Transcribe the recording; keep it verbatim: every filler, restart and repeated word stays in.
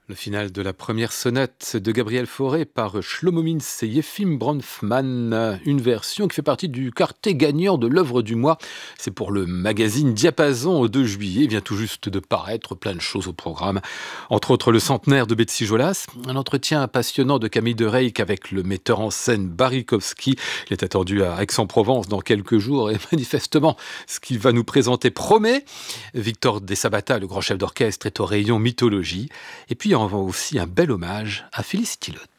Le final de la première sonate de Gabriel Fauré par Shlomo Mintz et Yefim Bronfman, une version qui fait partie du quartet gagnant de l'œuvre du mois. C'est pour le magazine Diapason au deux juillet, il vient tout juste de paraître, plein de choses au programme. Entre autres le centenaire de Betsy Jolas, un entretien passionnant de Camille de Reyck avec le metteur en scène Barikowski. Il est attendu à Aix-en-Provence dans quelques jours et manifestement ce qu'il va nous présenter promet. Victor Desabata, le grand chef d'orchestre, est au rayon mythologie. Et puis on va aussi un bel hommage à Phyllis Tilot.